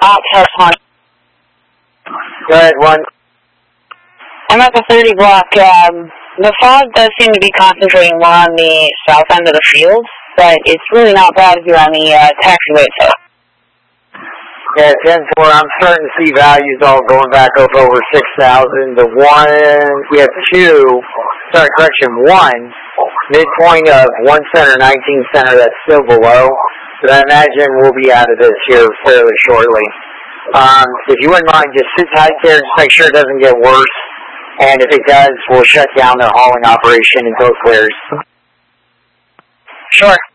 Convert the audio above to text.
Test 1. Go ahead, 1. I'm at the 30 block. The fog does seem to be concentrating more on the south end of the field, but it's really not bad if you're on the taxiway itself. Yeah, 10-4, I'm starting to see values all going back up over 6,000. The 1, we have 2, sorry, correction, 1, midpoint of 1 center, 19 center, that's still below. But I imagine we'll be out of this here fairly shortly. If you wouldn't mind, just sit tight there and just make sure it doesn't get worse. And if it does, we'll shut down the hauling operation until it clears. Sure.